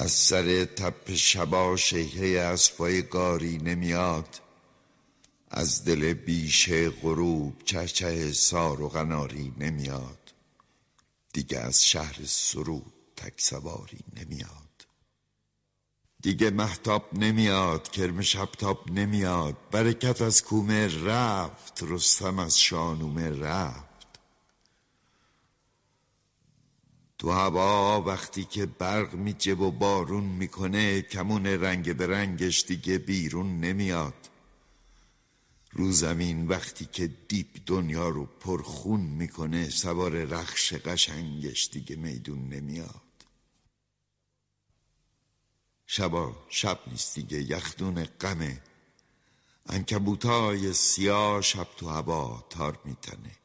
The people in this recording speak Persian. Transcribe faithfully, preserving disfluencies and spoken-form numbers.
از سر تپ شبا شیهه اسبای گاری نمیاد، از دل بیشه غروب چهچه سار و قناری نمیاد. دیگه از شهر سرود تک سواری نمیاد. دیگه مهتاب نمیاد، کرم شبتاب نمیاد. برکت از کومه رفت، رستم از شانومه رفت. تو هوا وقتی که برق میجه و بارون میکنه، کمون رنگ برنگش دیگه بیرون نمیاد. رو زمین وقتی که دیپ دنیا رو پرخون میکنه، سوار رخش قشنگش دیگه میدون نمیاد. شبا شب نیست دیگه، یخدون غمه. عنکبوتای سیاه شب تو هوا تار میتنه.